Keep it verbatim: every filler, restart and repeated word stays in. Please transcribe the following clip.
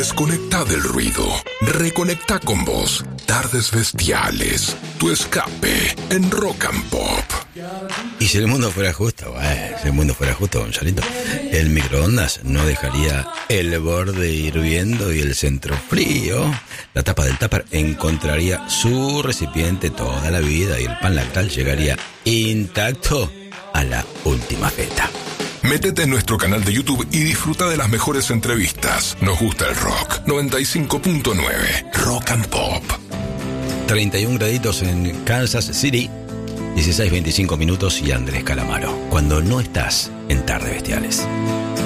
Desconecta del ruido. Reconecta con vos. Tardes Bestiales. Tu escape en Rock and Pop. Y si el mundo fuera justo, bueno, si el mundo fuera justo, Gonzalito, el microondas no dejaría el borde hirviendo y el centro frío. La tapa del tupper encontraría su recipiente toda la vida y el pan lactal llegaría intacto a la última feta. Métete en nuestro canal de YouTube y disfruta de las mejores entrevistas. Nos gusta el rock. noventa y cinco punto nueve Rock and Pop. treinta y un graditos en Kansas City, dieciséis veinticinco minutos y Andrés Calamaro. Cuando no estás en Tardes Bestiales.